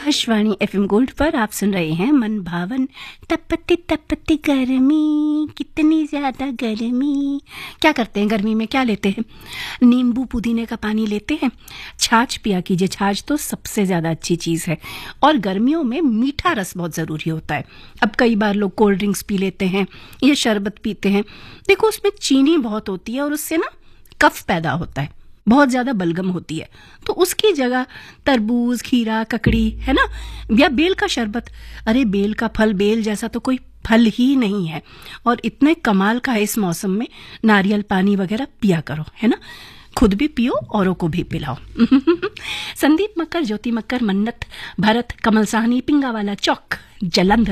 Akashvani FM gold पर आप सुन रहे हैं मन भावन। तपती तपती गर्मी, कितनी ज्यादा गर्मी। क्या करते हैं गर्मी में, क्या लेते हैं? नींबू पुदीने का पानी लेते हैं, छाछ पिया कीजिए। छाछ तो सबसे ज्यादा अच्छी चीज है और गर्मियों में मीठा रस बहुत जरूरी होता है। अब कई बार लोग कोल्ड ड्रिंक्स पी लेते हैं या शरबत पीते हैं। देखो उसमें चीनी बहुत होती है और उससे ना कफ पैदा होता है, बहुत ज्यादा बलगम होती है। तो उसकी जगह तरबूज, खीरा, ककड़ी है ना, या बेल का शरबत। अरे बेल का फल, बेल जैसा तो कोई फल ही नहीं है और इतने कमाल का है इस मौसम में। नारियल पानी वगैरह पिया करो, है ना, खुद भी पियो औरों को भी पिलाओ। संदीप मक्कर, ज्योति मक्कर, मन्नत भरत, कमल साहनी, पिंगावाला चौक, जलंधर।